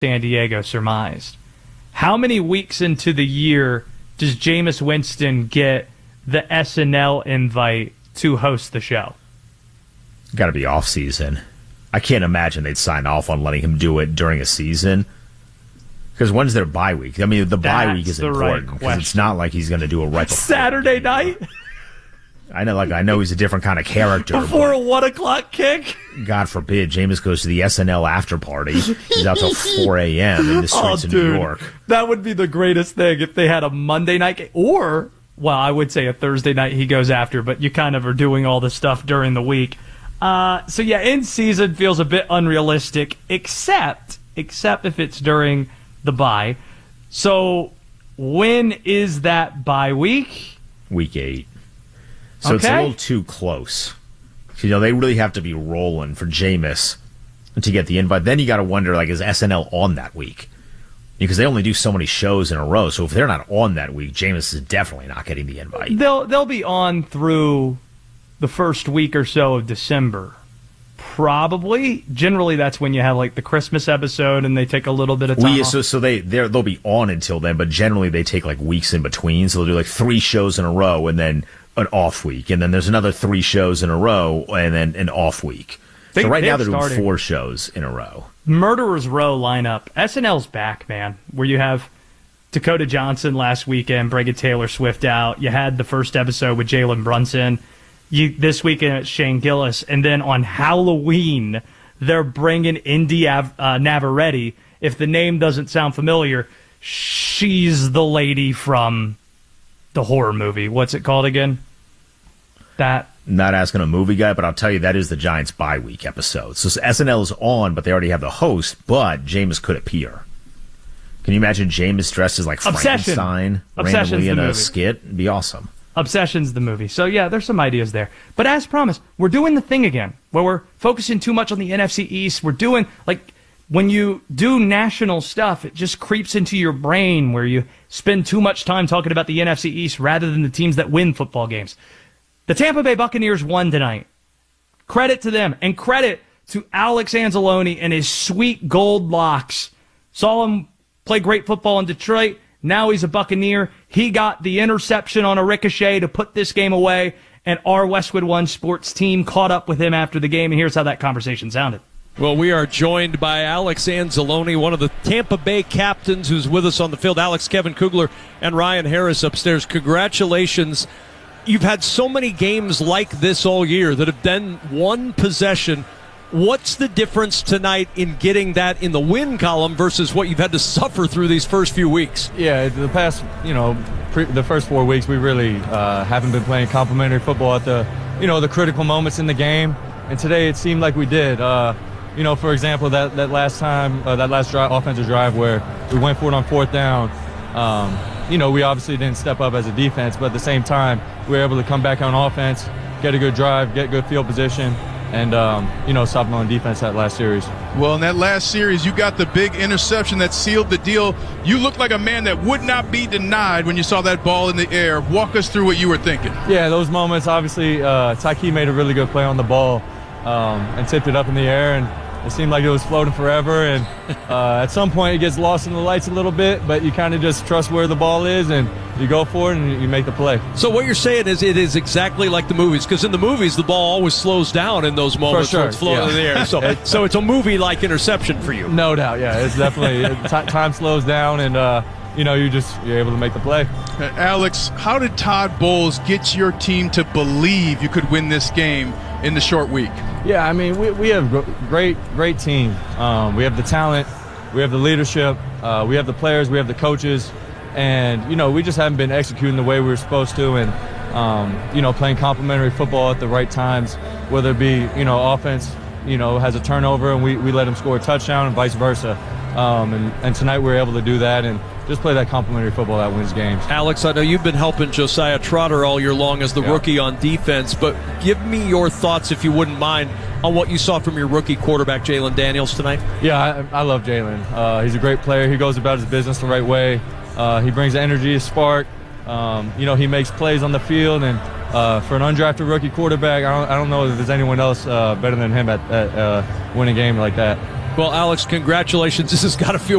San Diego surmised. How many weeks into the year does Jameis Winston get the SNL invite to host the show? Got to be off season. I can't imagine they'd sign off on letting him do it during a season. Because when's their bye week? I mean, the bye week is important because it's not like he's going to do it right before Saturday night. I know he's a different kind of character. Before a 1 o'clock kick? God forbid, Jameis goes to the SNL after party. He's out till 4 a.m. in the streets of New York. That would be the greatest thing if they had a Monday night game. Or, well, I would say a Thursday night he goes after, but you kind of are doing all the stuff during the week. So, yeah, in season feels a bit unrealistic, except if it's during the bye. So, when is that bye week? Week 8. So It's a little too close. You know, they really have to be rolling for Jameis to get the invite. Then you got to wonder, like, is SNL on that week? Because they only do so many shows in a row. So if they're not on that week, Jameis is definitely not getting the invite. They'll be on through the first week or so of December. Probably. Generally, that's when you have, like, the Christmas episode and they take a little bit of time off. So they'll be on until then, but generally they take, like, weeks in between. So they'll do, like, 3 shows in a row and then an off week, and then there's another 3 shows in a row, and then an off week. So right now they're doing 4 shows in a row. Murderers Row lineup. SNL's back, man. Where you have Dakota Johnson last weekend, bringing Taylor Swift out. You had the first episode with Jalen Brunson. This weekend it's Shane Gillis, and then on Halloween they're bringing Indy Navarrete. If the name doesn't sound familiar, she's the lady from the horror movie. What's it called again? Not asking a movie guy, but I'll tell you that is the Giants' bye week episode. So SNL is on, but they already have the host, but Jameis could appear. Can you imagine Jameis dressed as like Frankenstein randomly in a skit? It'd be awesome. Obsession's the movie. So yeah, there's some ideas there. But as promised, we're doing the thing again, where we're focusing too much on the NFC East. We're doing, like, when you do national stuff, it just creeps into your brain where you spend too much time talking about the NFC East rather than the teams that win football games. The Tampa Bay Buccaneers won tonight. Credit to them, and credit to Alex Anzalone and his sweet gold locks. Saw him play great football in Detroit. Now he's a Buccaneer. He got the interception on a ricochet to put this game away, and our Westwood One Sports team caught up with him after the game, and here's how that conversation sounded. Well, we are joined by Alex Anzalone, one of the Tampa Bay captains who's with us on the field. Alex, Kevin Kugler, and Ryan Harris upstairs. Congratulations. You've had so many games like this all year that have done one possession. What's the difference tonight in getting that in the win column versus what you've had to suffer through these first few weeks? Yeah, the past, the first 4 weeks, we really haven't been playing complimentary football at the critical moments in the game. And today it seemed like we did. For example, that last offensive drive where we went for it on 4th down, we obviously didn't step up as a defense, but at the same time, we were able to come back on offense, get a good drive, get good field position, and, stop them on defense that last series. Well, in that last series, you got the big interception that sealed the deal. You looked like a man that would not be denied when you saw that ball in the air. Walk us through what you were thinking. Yeah, those moments, obviously, Tyke made a really good play on the ball and tipped it up in the air, and it seemed like it was floating forever, and at some point it gets lost in the lights a little bit, but you kind of just trust where the ball is, and you go for it, and you make the play. So what you're saying is it is exactly like the movies, because in the movies the ball always slows down in those moments. For sure. When it's floating in the air. So it's a movie-like interception for you. No doubt, yeah. It's definitely time slows down, and you're able to make the play. Alex, how did Todd Bowles get your team to believe you could win this game in the short week? Yeah, I mean, we have a great team. We have the talent, we have the leadership, we have the players, we have the coaches, and we just haven't been executing the way we were supposed to, and playing complementary football at the right times, whether it be offense has a turnover and we let them score a touchdown, and vice versa. And tonight we were able to do that and just play that complementary football that wins games. Alex, I know you've been helping Josiah Trotter all year long as the rookie on defense, but give me your thoughts, if you wouldn't mind, on what you saw from your rookie quarterback, Jalen Daniels, tonight. Yeah, I love Jalen. He's a great player. He goes about his business the right way. He brings energy, a spark. He makes plays on the field, and for an undrafted rookie quarterback, I don't know if there's anyone else better than him at winning a game like that. Well, Alex, congratulations. This has got to feel